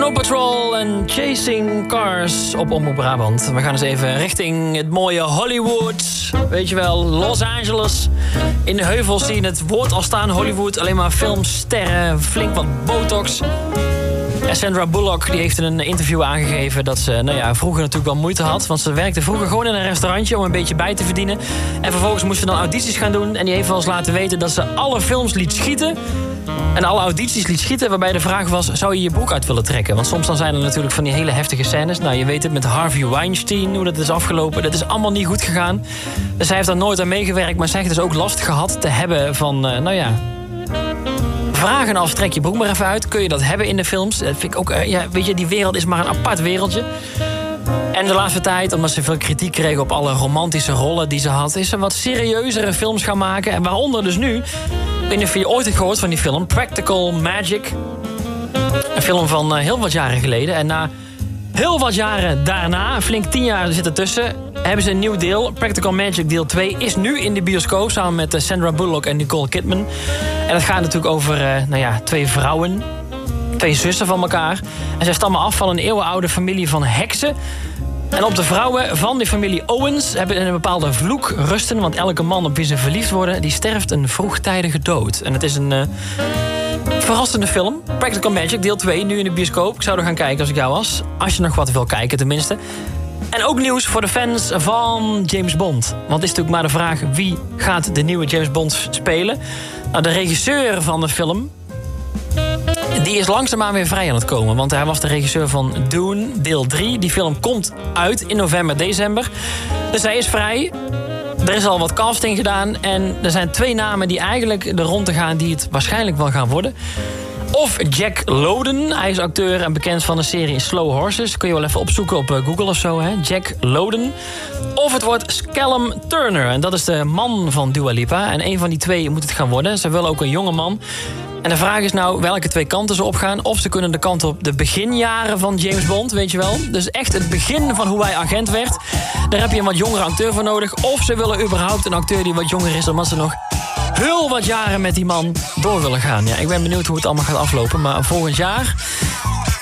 Snow Patrol en Chasing Cars op Omroep Brabant. We gaan eens even richting het mooie Hollywood. Weet je wel, Los Angeles. In de heuvels zie je het woord al staan, Hollywood. Alleen maar filmsterren, flink wat botox. En Sandra Bullock die heeft in een interview aangegeven dat ze vroeger natuurlijk wel moeite had. Want ze werkte vroeger gewoon in een restaurantje om een beetje bij te verdienen. En vervolgens moest ze dan audities gaan doen. En die heeft wel eens laten weten dat ze alle films liet schieten. En alle audities liet schieten waarbij de vraag was, zou je je broek uit willen trekken? Want soms dan zijn er natuurlijk van die hele heftige scènes. Nou, je weet het met Harvey Weinstein, hoe dat is afgelopen. Dat is allemaal niet goed gegaan. Dus hij heeft daar nooit aan meegewerkt. Maar zij heeft dus ook last gehad te hebben van, vragen af, trek je broek maar even uit. Kun je dat hebben in de films? Dat vind ik ook, weet je, die wereld is maar een apart wereldje. En de laatste tijd, omdat ze veel kritiek kreeg op alle romantische rollen die ze had, is ze wat serieuzere films gaan maken. En waaronder dus nu, ik weet niet of je ooit hebt gehoord van die film, Practical Magic. Een film van heel wat jaren geleden. En na heel wat jaren daarna, flink 10 jaar zit ertussen, hebben ze een nieuw deel. Practical Magic deel 2 is nu in de bioscoop samen met Sandra Bullock en Nicole Kidman. En dat gaat natuurlijk over 2 vrouwen, 2 zussen van elkaar. En zij stammen af van een eeuwenoude familie van heksen. En op de vrouwen van die familie Owens hebben een bepaalde vloek rusten. Want elke man op wie ze verliefd worden, die sterft een vroegtijdige dood. En het is een verrassende film. Practical Magic, deel 2, nu in de bioscoop. Ik zou er gaan kijken als ik jou was. Als je nog wat wil kijken tenminste. En ook nieuws voor de fans van James Bond. Want het is natuurlijk maar de vraag, wie gaat de nieuwe James Bond spelen? Nou, de regisseur van de film, die is langzaamaan weer vrij aan het komen. Want hij was de regisseur van Dune, deel 3. Die film komt uit in november, december. Dus hij is vrij. Er is al wat casting gedaan. En er zijn 2 namen die eigenlijk de ronde gaan, die het waarschijnlijk wel gaan worden. Of Jack Lowden. Hij is acteur en bekend van de serie Slow Horses. Kun je wel even opzoeken op Google of zo, hè? Jack Lowden. Of het wordt Callum Turner. En dat is de man van Dua Lipa. En een van die 2 moet het gaan worden. Ze willen ook een jonge man. En de vraag is nou welke 2 kanten ze opgaan. Of ze kunnen de kant op de beginjaren van James Bond, weet je wel. Dus echt het begin van hoe hij agent werd. Daar heb je een wat jongere acteur voor nodig. Of ze willen überhaupt een acteur die wat jonger is, omdat ze nog heel wat jaren met die man door willen gaan. Ja, ik ben benieuwd hoe het allemaal gaat aflopen. Maar volgend jaar